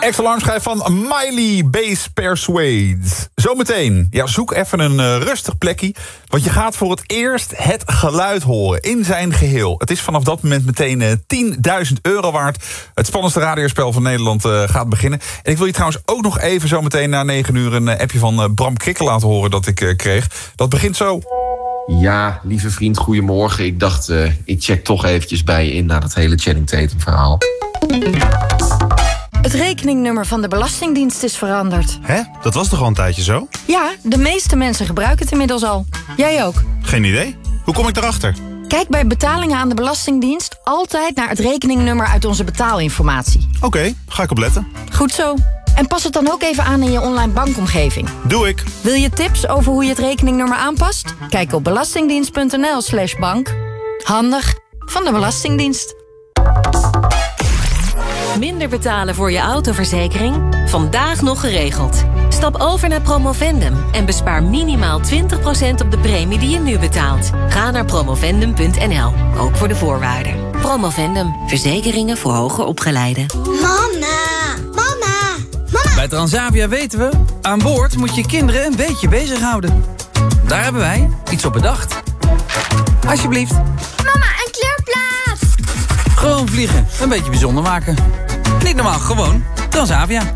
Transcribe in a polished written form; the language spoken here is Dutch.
Ex-alarmschijf van Miley Bass Persuades. Zometeen, zoek even een rustig plekje. Want je gaat voor het eerst het geluid horen in zijn geheel. Het is vanaf dat moment meteen €10.000 waard. Het spannendste radiospel van Nederland gaat beginnen. En ik wil je trouwens ook nog even zometeen na 9 uur... een appje van Bram Krikke laten horen dat ik kreeg. Dat begint zo. Ja, lieve vriend, goedemorgen. Ik dacht, ik check toch eventjes bij je in... na dat hele Channing Tatum verhaal. Het rekeningnummer van de Belastingdienst is veranderd. Hè? Dat was toch al een tijdje zo? Ja, de meeste mensen gebruiken het inmiddels al. Jij ook. Geen idee. Hoe kom ik daarachter? Kijk bij betalingen aan de Belastingdienst altijd naar het rekeningnummer uit onze betaalinformatie. Oké, ga ik op letten. Goed zo. En pas het dan ook even aan in je online bankomgeving. Doe ik. Wil je tips over hoe je het rekeningnummer aanpast? Kijk op belastingdienst.nl/bank. Handig van de Belastingdienst. Minder betalen voor je autoverzekering? Vandaag nog geregeld. Stap over naar Promovendum en bespaar minimaal 20% op de premie die je nu betaalt. Ga naar promovendum.nl, ook voor de voorwaarden. Promovendum, verzekeringen voor hoger opgeleiden. Mama! Bij Transavia weten we, aan boord moet je kinderen een beetje bezighouden. Daar hebben wij iets op bedacht. Alsjeblieft. Mama, een kleurplaat! Gewoon vliegen, een beetje bijzonder maken. Niet normaal, gewoon Transavia.